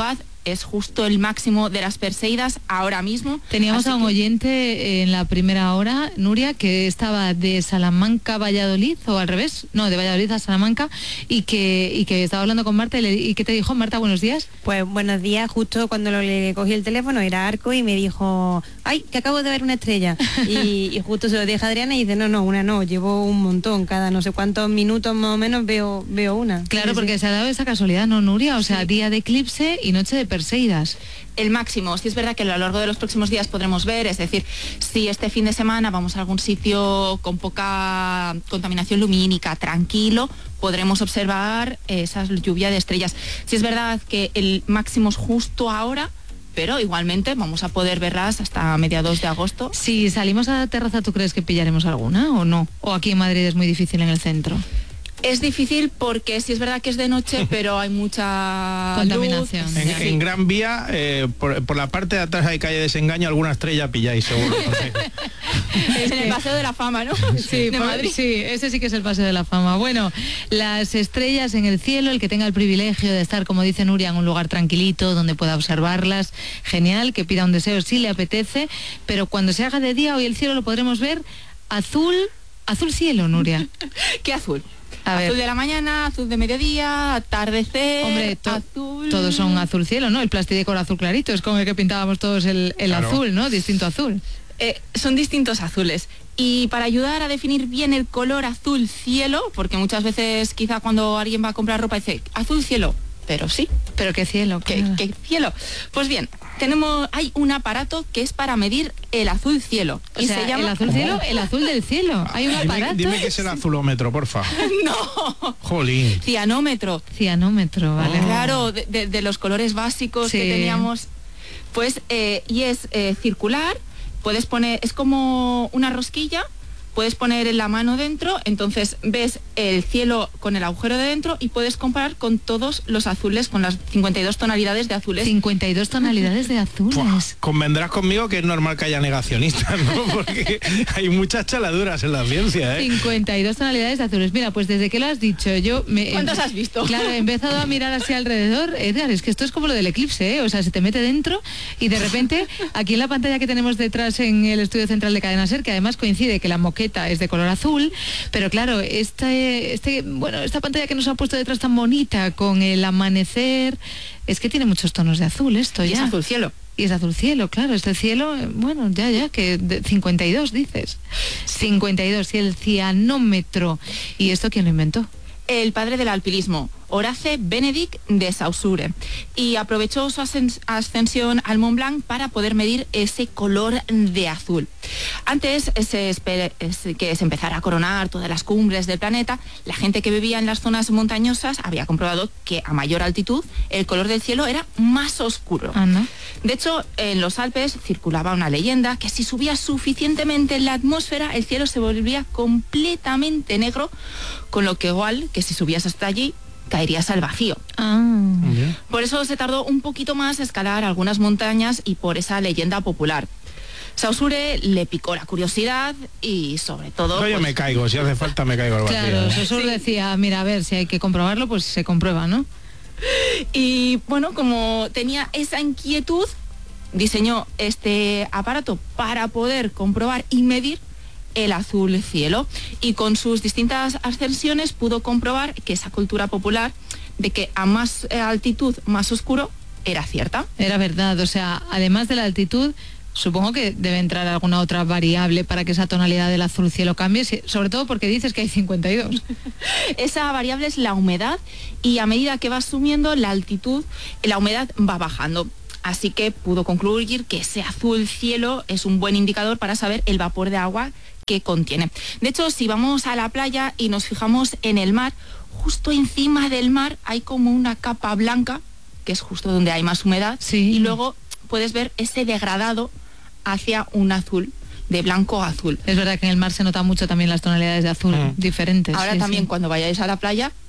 es justo el máximo de las Perseidas ahora mismo. Teníamos a un oyente en la primera hora, Nuria, que estaba de Salamanca a Valladolid, o al revés, no, de Valladolid a Salamanca, y que estaba hablando con Marta, y ¿qué te dijo? Marta, buenos días. Pues buenos días, justo cuando le cogí el teléfono era Arco y me dijo, ay, que acabo de ver una estrella. y justo se lo dije a Adriana y dice, no, una no, llevo un montón, cada no sé cuántos minutos más o menos veo una. Claro, porque se ha dado esa casualidad, ¿no, Nuria? O sea, día de eclipse y noche de Perseidas. El máximo, sí es verdad que a lo largo de los próximos días podremos ver, es decir, si este fin de semana vamos a algún sitio con poca contaminación lumínica, tranquilo, podremos observar esa lluvia de estrellas. Sí es verdad que el máximo es justo ahora, pero igualmente vamos a poder verlas hasta mediados de agosto. Si salimos a la terraza, ¿tú crees que pillaremos alguna o no? ¿O aquí en Madrid es muy difícil en el centro? Es difícil porque sí es verdad que es de noche, pero hay mucha contaminación. En Gran Vía, por la parte de atrás hay calle Desengaño, alguna estrella pilláis seguro. Es en el Paseo de la Fama, ¿no? Sí, de Madrid. Sí, ese sí que es el Paseo de la Fama. Bueno, las estrellas en el cielo, el que tenga el privilegio de estar, como dice Nuria, en un lugar tranquilito donde pueda observarlas, genial, que pida un deseo si le apetece, pero cuando se haga de día, hoy el cielo lo podremos ver azul cielo, Nuria. ¿Qué azul? Azul de la mañana, azul de mediodía, atardecer, hombre, azul. Todos son azul cielo, ¿no? El plastidecor azul clarito, es con el que pintábamos todos el claro. Azul, ¿no? Distinto azul. Son distintos azules. Y para ayudar a definir bien el color azul cielo, porque muchas veces quizá cuando alguien va a comprar ropa dice azul cielo, pero sí. ¿Pero qué cielo? ¿Qué cielo? Pues bien, hay un aparato que es para medir el azul cielo. O sea, se llama el azul cielo, el azul del cielo. Hay un aparato. Dime que es el azulómetro, porfa. No. Jolín. Cianómetro, vale. Claro, de los colores básicos que teníamos. Pues, y es circular, puedes poner, es como una rosquilla, puedes poner la mano dentro, entonces ves el cielo con el agujero de dentro y puedes comparar con todos los azules, con las 52 tonalidades de azules. 52 tonalidades de azules. Pues, convendrás conmigo que es normal que haya negacionistas, ¿no? Porque hay muchas chaladuras en la ciencia, ¿eh? 52 tonalidades de azules. Mira, pues desde que lo has dicho, ¿cuántos has visto? Claro, he empezado a mirar así alrededor. Edgar, es que esto es como lo del eclipse, ¿eh? O sea, se te mete dentro y de repente, aquí en la pantalla que tenemos detrás en el estudio central de Cadena SER, que además coincide que la moqueta es de color azul, pero claro, esta pantalla que nos ha puesto detrás tan bonita con el amanecer, es que tiene muchos tonos de azul esto ya. Y es azul cielo. Y es azul cielo, claro, este cielo, bueno, ya, que 52 dices. 52, y el cianómetro. ¿Y esto quién lo inventó? El padre del alpinismo, Horace Benedict de Saussure, y aprovechó su ascensión al Mont Blanc para poder medir ese color de azul. Antes que se empezara a coronar todas las cumbres del planeta, la gente que vivía en las zonas montañosas había comprobado que a mayor altitud el color del cielo era más oscuro. ¿No? De hecho, en los Alpes circulaba una leyenda que si subía suficientemente en la atmósfera, el cielo se volvía completamente negro, con lo que igual que si subías hasta allí, caerías al vacío. Por eso se tardó un poquito más a escalar algunas montañas y por esa leyenda popular. Saussure le picó la curiosidad y sobre todo... Yo me caigo, si hace falta me caigo al vacío. Claro, Saussure decía, mira, a ver, si hay que comprobarlo, pues se comprueba, ¿no? Y bueno, como tenía esa inquietud, diseñó este aparato para poder comprobar y medir el azul cielo, y con sus distintas ascensiones pudo comprobar que esa cultura popular de que a más altitud más oscuro era cierta. Era verdad, o sea, además de la altitud, supongo que debe entrar alguna otra variable para que esa tonalidad del azul cielo cambie, sobre todo porque dices que hay 52. Esa variable es la humedad, y a medida que va subiendo la altitud, la humedad va bajando. Así que pudo concluir que ese azul cielo es un buen indicador para saber el vapor de agua que contiene. De hecho, si vamos a la playa y nos fijamos en el mar, justo encima del mar hay como una capa blanca, que es justo donde hay más humedad, y luego puedes ver ese degradado hacia un azul, de blanco a azul. Es verdad que en el mar se nota mucho también las tonalidades de azul diferentes. Ahora también cuando vayáis a la playa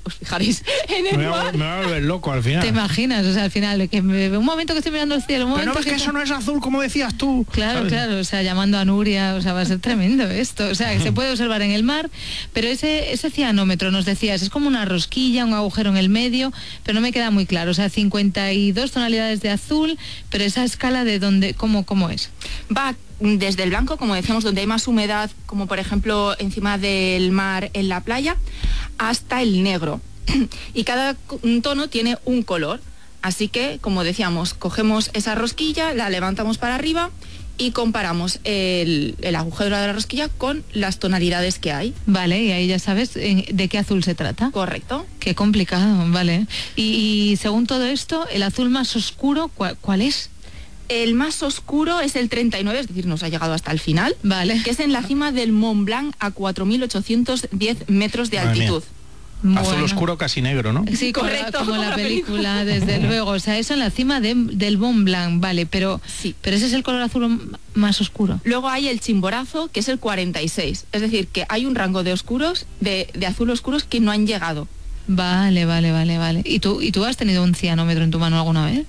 os fijaréis en el mar. Me va a volver loco al final. ¿Te imaginas? O sea, al final, un momento que estoy mirando el cielo, un momento pero no, es que eso no es azul, como decías tú. Claro, ¿sabes? claro, o sea, llamando a Nuria, o sea, va a ser tremendo esto. O sea, que se puede observar en el mar, pero ese cianómetro, nos decías, es como una rosquilla, un agujero en el medio, pero no me queda muy claro. O sea, 52 tonalidades de azul, pero esa escala de dónde, ¿cómo es? Va desde el blanco, como decíamos, donde hay más humedad, como por ejemplo encima del mar en la playa, hasta el negro. Y cada tono tiene un color. Así que, como decíamos, cogemos esa rosquilla, la levantamos para arriba y comparamos el agujero de la rosquilla con las tonalidades que hay. Vale, y ahí ya sabes de qué azul se trata. Correcto. Qué complicado, vale. Y según todo esto, el azul más oscuro, ¿cuál es? El más oscuro es el 39, es decir, nos ha llegado hasta el final, vale, que es en la cima del Mont Blanc a 4.810 metros de altitud. Azul oscuro casi negro, ¿no? Sí, correcto, como la película, desde luego. O sea, eso en la cima del Mont Blanc, vale, pero ese es el color azul más oscuro. Luego hay el Chimborazo, que es el 46. Es decir, que hay un rango de oscuros, de azul oscuros que no han llegado. Vale. ¿Y tú has tenido un cianómetro en tu mano alguna vez?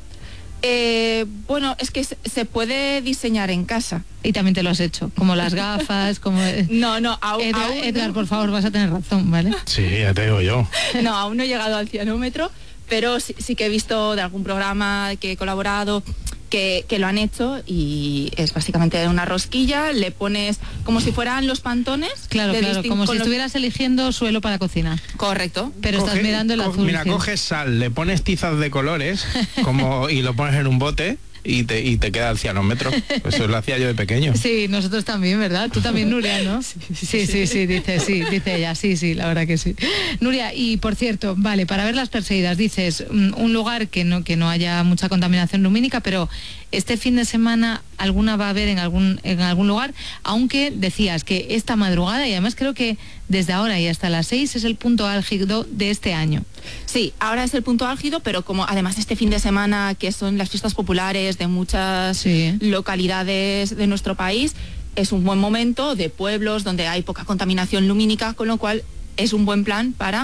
Bueno, es que se puede diseñar en casa. Y también te lo has hecho, como las gafas, como... No, Edgar, por favor, vas a tener razón, ¿vale? Sí, ya te digo yo. No, aún no he llegado al cianómetro, pero sí que he visto de algún programa que he colaborado que lo han hecho, y es básicamente una rosquilla, le pones como si fueran los pantones. Claro, como si estuvieras eligiendo suelo para cocina. Correcto. Pero estás mirando el azul. Mira, coges sal, le pones tizas de colores y lo pones en un bote y te queda el cianómetro. Eso lo hacía yo de pequeño. Sí, nosotros también, ¿verdad? Tú también, Nuria, ¿no? Sí, dice ella, sí, la verdad que sí. Nuria, y por cierto, vale, para ver las Perseidas, dices, un lugar que no haya mucha contaminación lumínica, pero este fin de semana alguna va a haber en algún lugar, aunque decías que esta madrugada, y además creo que desde ahora y hasta las 6 es el punto álgido de este año. Sí, ahora es el punto álgido, pero como además este fin de semana, que son las fiestas populares de muchas localidades de nuestro país, es un buen momento de pueblos donde hay poca contaminación lumínica, con lo cual es un buen plan para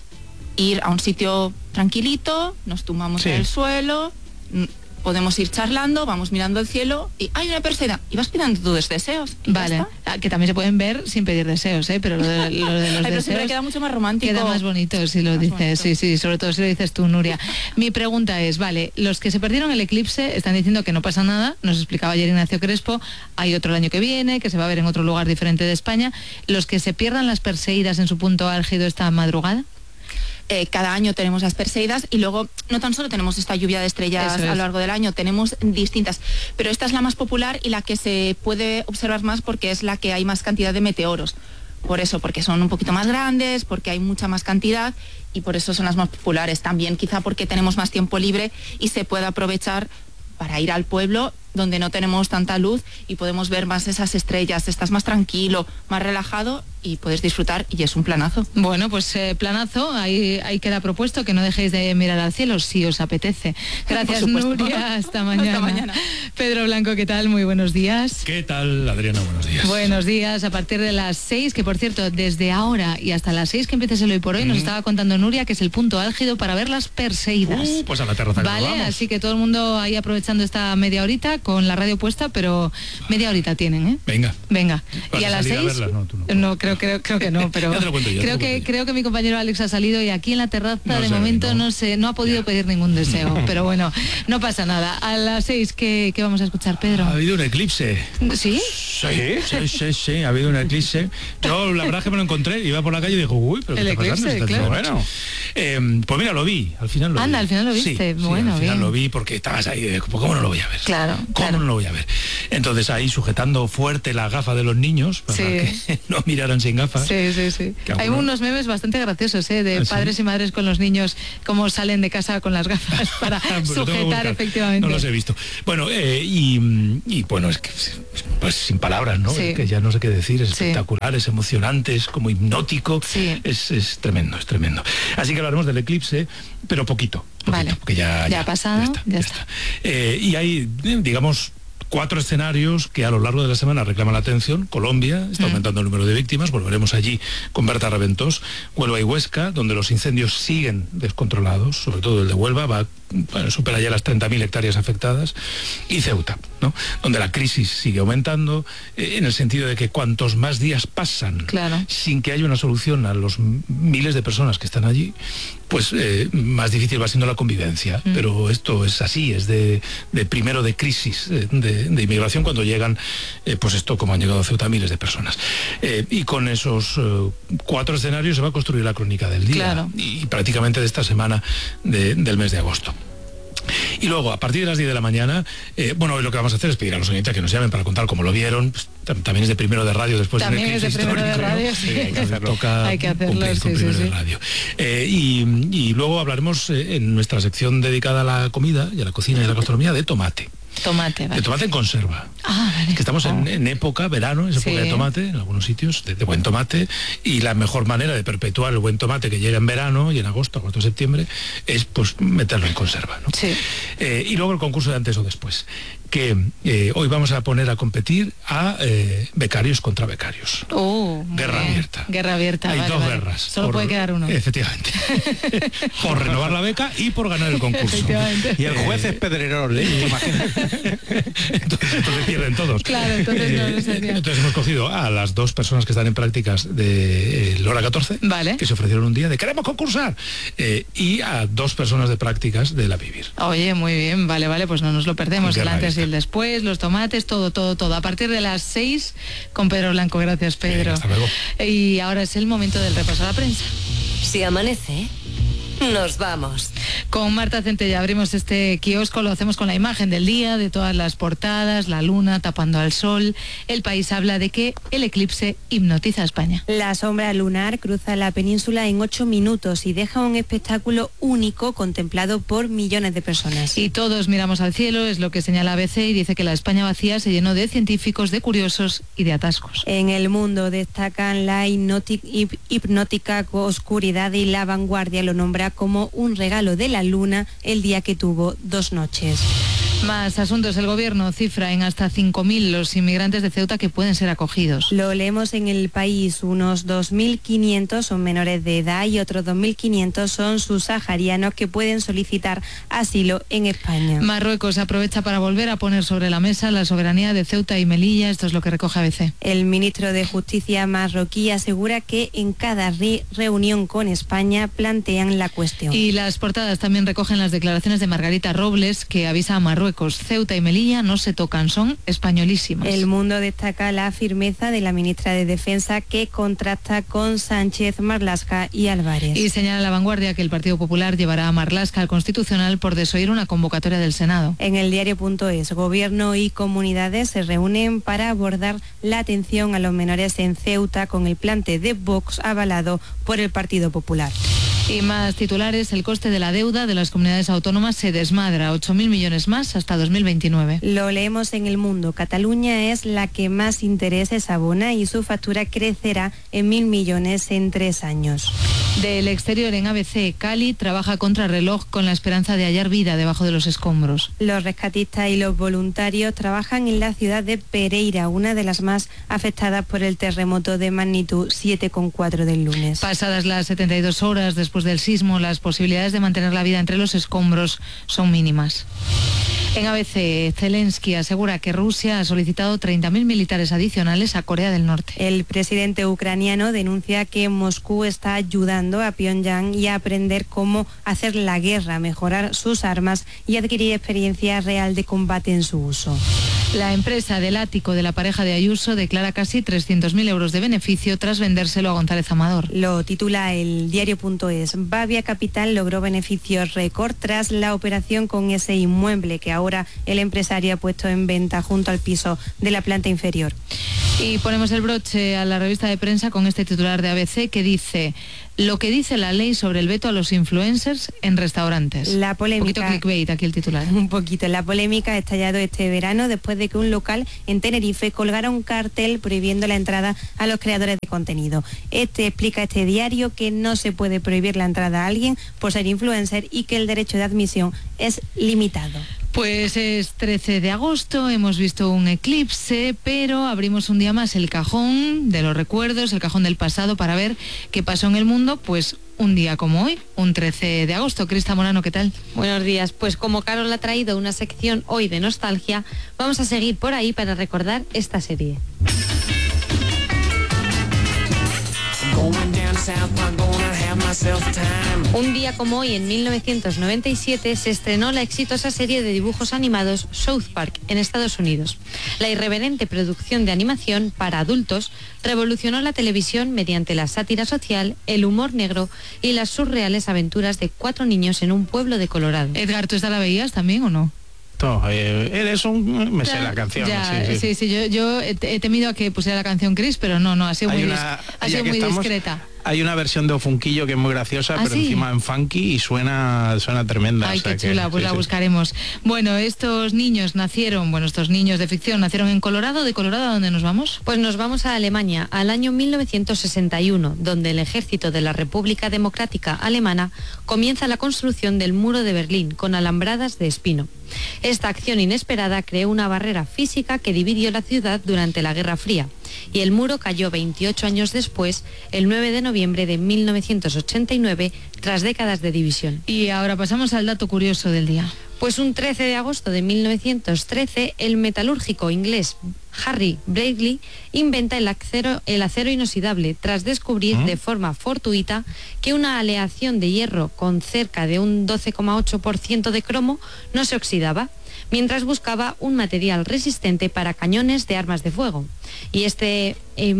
ir a un sitio tranquilito, nos tumbamos en el suelo, podemos ir charlando, vamos mirando el cielo y hay una Perseida y vas pidiendo tus deseos. Vale, que también se pueden ver sin pedir deseos, pero lo de los deseos siempre queda mucho más romántico. Queda más bonito si lo dices, sí, sobre todo si lo dices tú, Nuria. Mi pregunta es, vale, los que se perdieron el eclipse están diciendo que no pasa nada, nos explicaba ayer Ignacio Crespo, hay otro el año que viene, que se va a ver en otro lugar diferente de España. Los que se pierdan las Perseidas en su punto álgido esta madrugada. Cada año tenemos las Perseidas y luego no tan solo tenemos esta lluvia de estrellas a lo largo del año, tenemos distintas, pero esta es la más popular y la que se puede observar más porque es la que hay más cantidad de meteoros. Por eso, porque son un poquito más grandes, porque hay mucha más cantidad y por eso son las más populares. También quizá porque tenemos más tiempo libre y se puede aprovechar para ir al pueblo donde no tenemos tanta luz y podemos ver más esas estrellas, estás más tranquilo, más relajado y puedes disfrutar y es un planazo. Bueno, pues planazo, ahí queda propuesto que no dejéis de mirar al cielo si os apetece. Gracias, Nuria, hasta mañana. Hasta mañana. Pedro Blanco, ¿qué tal? Muy buenos días. ¿Qué tal, Adriana? Buenos días. Buenos días, a partir de las 6, que por cierto, desde ahora y hasta las 6 que empieces el Hoy por Hoy, nos estaba contando Nuria que es el punto álgido para ver las Perseidas. Pues a la terraza. Vale, así que todo el mundo ahí aprovechando esta media horita con la radio puesta, pero media horita tienen, ¿eh? Venga. Y a las 6 no, creo que no, pero creo que mi compañero Alex ha salido y aquí en la terraza de momento no ha podido pedir ningún deseo, pero bueno, no pasa nada. A las 6 ¿qué vamos a escuchar, Pedro? Ha habido un eclipse. ¿Sí? Sí, ha habido un eclipse. Yo la verdad es que me lo encontré, iba por la calle y digo, uy, pero ¿qué está pasando? Claro. Bueno, pues mira, lo vi, al final lo vi. Anda, al final lo viste. Sí, bueno, al final bien. lo vi porque estabas ahí, ¿cómo no lo voy a ver? Claro. ¿Cómo no lo voy a ver? Entonces ahí sujetando fuerte la gafa de los niños para que no miraran sin gafas. Sí. Hay unos memes bastante graciosos, de padres y madres con los niños, cómo salen de casa con las gafas para sujetar efectivamente. No los he visto. Bueno, y bueno, es que pues sin palabras, ¿no? Sí. Es que ya no sé qué decir, es espectacular, es emocionante, es como hipnótico, es tremendo, es tremendo. Así que hablaremos del eclipse, pero poquito, vale. porque ya ha pasado, ya está. Y hay, digamos, 4 escenarios que a lo largo de la semana reclaman la atención. Colombia, está aumentando el número de víctimas, volveremos allí con Berta Raventós. Huelva y Huesca, donde los incendios siguen descontrolados, sobre todo el de Huelva, supera ya las 30.000 hectáreas afectadas. Y Ceuta, ¿no?, donde la crisis sigue aumentando, en el sentido de que cuantos más días pasan sin que haya una solución a los miles de personas que están allí, pues más difícil va siendo la convivencia. Pero esto es así, es de primero de crisis de inmigración, cuando llegan, pues esto, como han llegado a Ceuta miles de personas. Y con esos 4 escenarios se va a construir la crónica del día, y prácticamente de esta semana del mes de agosto. Y luego, a partir de las 10 de la mañana, hoy lo que vamos a hacer es pedir a los oyentes que nos llamen para contar cómo lo vieron. Pues, también es de primero de radio después también de un eclipse histórico, de radio, ¿no? sí. Hay que hacerlo. Toca hay que hacerlo, con primero de radio. Y luego hablaremos en nuestra sección dedicada a la comida y a la cocina y a la gastronomía de tomate. Tomate, vale. De tomate en conserva. Vale. Que estamos en época, verano, es época de tomate, en algunos sitios, de buen tomate, y la mejor manera de perpetuar el buen tomate que llega en verano y en agosto, de septiembre, es pues meterlo en conserva, ¿no? Sí. Y luego el concurso de antes o después, que hoy vamos a poner a competir a becarios contra becarios. Guerra abierta. Guerra abierta. Hay dos guerras. Solo puede quedar uno. Efectivamente. Por renovar la beca y por ganar el concurso. Y el juez es Pedrerol, ¿eh? Entonces pierden todos. Claro, entonces no sería. Entonces hemos cogido a las 2 personas que están en prácticas de Hora 14, que se ofrecieron un día de queremos concursar, y a 2 personas de prácticas de La Vivir. Oye, muy bien, vale, pues no nos lo perdemos. El antes y el después, los tomates, todo. A partir de las 6 con Pedro Blanco. Gracias, Pedro. Hasta luego. Y ahora es el momento del repaso a la prensa. Si amanece, nos vamos. Con Marta Centella abrimos este kiosco, lo hacemos con la imagen del día, de todas las portadas, la luna tapando al sol. El País habla de que el eclipse hipnotiza a España. La sombra lunar cruza la península en 8 minutos y deja un espectáculo único contemplado por millones de personas. Y todos miramos al cielo, es lo que señala ABC, y dice que la España vacía se llenó de científicos, de curiosos y de atascos. En El Mundo destacan la hipnótica oscuridad, y La Vanguardia lo nombra como un regalo de la luna el día que tuvo 2 noches. Más asuntos. El gobierno cifra en hasta 5.000 los inmigrantes de Ceuta que pueden ser acogidos. Lo leemos en El País. Unos 2.500 son menores de edad y otros 2.500 son subsaharianos que pueden solicitar asilo en España. Marruecos aprovecha para volver a poner sobre la mesa la soberanía de Ceuta y Melilla. Esto es lo que recoge ABC. El ministro de Justicia marroquí asegura que en cada reunión con España plantean la cuestión. Y las portadas también recogen las declaraciones de Margarita Robles, que avisa a Marruecos: Ceuta y Melilla no se tocan, son españolísimas. El Mundo destaca la firmeza de la ministra de Defensa, que contrasta con Sánchez, Marlaska y Álvarez. Y señala La Vanguardia que el Partido Popular llevará a Marlaska al Constitucional por desoír una convocatoria del Senado. En el diario.es, gobierno y comunidades se reúnen para abordar la atención a los menores en Ceuta con el plante de Vox avalado por el Partido Popular. Y más titulares. El coste de la deuda de las comunidades autónomas se desmadra, 8.000 millones más hasta 2029. Lo leemos en El Mundo. Cataluña es la que más intereses abona y su factura crecerá en 1.000 millones en 3 años. Del exterior, en ABC, Cali trabaja contra reloj con la esperanza de hallar vida debajo de los escombros. Los rescatistas y los voluntarios trabajan en la ciudad de Pereira, una de las más afectadas por el terremoto de magnitud 7,4 del lunes. Pasadas las 72 horas después del sismo, las posibilidades de mantener la vida entre los escombros son mínimas. En ABC, Zelensky asegura que Rusia ha solicitado 30.000 militares adicionales a Corea del Norte. El presidente ucraniano denuncia que Moscú está ayudando a Pyongyang y a aprender cómo hacer la guerra, mejorar sus armas y adquirir experiencia real de combate en su uso. La empresa del ático de la pareja de Ayuso declara casi 300.000 euros de beneficio tras vendérselo a González Amador. Lo titula el diario.es. Bavia Capital logró beneficios récord tras la operación con ese inmueble que ahora el empresario ha puesto en venta junto al piso de la planta inferior. Y ponemos el broche a la revista de prensa con este titular de ABC que dice: lo que dice la ley sobre el veto a los influencers en restaurantes. La polémica, un poquito clickbait aquí el titular. Un poquito. La polémica ha estallado este verano después de que un local en Tenerife colgara un cartel prohibiendo la entrada a los creadores de contenido. Explica este diario que no se puede prohibir la entrada a alguien por ser influencer y que el derecho de admisión es limitado. Pues es 13 de agosto, hemos visto un eclipse, pero abrimos un día más el cajón de los recuerdos, el cajón del pasado, para ver qué pasó en el mundo, pues un día como hoy, un 13 de agosto. Crista Morano, ¿qué tal? Buenos días. Pues como Carol ha traído una sección hoy de nostalgia, vamos a seguir por ahí para recordar esta serie. Un día como hoy, en 1997, se estrenó la exitosa serie de dibujos animados South Park en Estados Unidos. La irreverente producción de animación para adultos revolucionó la televisión mediante la sátira social, el humor negro y las surreales aventuras de 4 niños en un pueblo de Colorado. Edgar, ¿tú esta la veías también o no? Eres un... Me sé la canción. Sí, yo he temido a que pusiera la canción Chris, pero no, ha sido muy discreta. Hay una versión de Ofunquillo que es muy graciosa, pero ¿sí? encima en funky y suena tremenda. Ay, qué chula, pues la buscaremos. Bueno, estos niños de ficción nacieron en Colorado. ¿De Colorado a dónde nos vamos? Pues nos vamos a Alemania, al año 1961, donde el ejército de la República Democrática Alemana comienza la construcción del muro de Berlín con alambradas de espino. Esta acción inesperada creó una barrera física que dividió la ciudad durante la Guerra Fría, y el muro cayó 28 años después, el 9 de noviembre de 1989, tras décadas de división. Y ahora pasamos al dato curioso del día. Pues un 13 de agosto de 1913, el metalúrgico inglés Harry Bradley inventa el acero inoxidable tras descubrir de forma fortuita que una aleación de hierro con cerca de un 12,8% de cromo no se oxidaba, mientras buscaba un material resistente para cañones de armas de fuego. Y este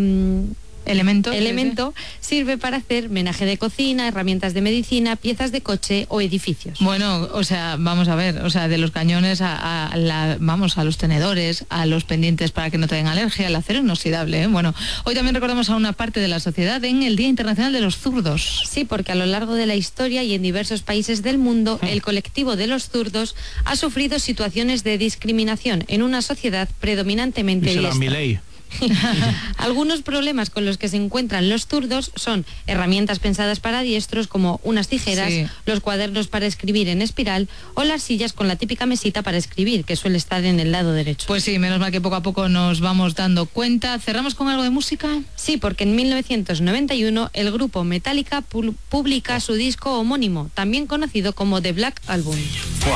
elemento sirve para hacer menaje de cocina, herramientas de medicina, piezas de coche o edificios. Bueno, vamos a ver, de los cañones a los tenedores, a los pendientes para que no te den alergia, el acero inoxidable. Bueno, hoy también recordamos a una parte de la sociedad en el Día Internacional de los Zurdos. Sí, porque a lo largo de la historia y en diversos países del mundo, el colectivo de los zurdos ha sufrido situaciones de discriminación en una sociedad predominantemente diestra. Algunos problemas con los que se encuentran los zurdos son herramientas pensadas para diestros como unas tijeras, los cuadernos para escribir en espiral o las sillas con la típica mesita para escribir que suele estar en el lado derecho. Pues sí, menos mal que poco a poco nos vamos dando cuenta. ¿Cerramos con algo de música? Sí, porque en 1991 el grupo Metallica publica su disco homónimo, también conocido como The Black Album.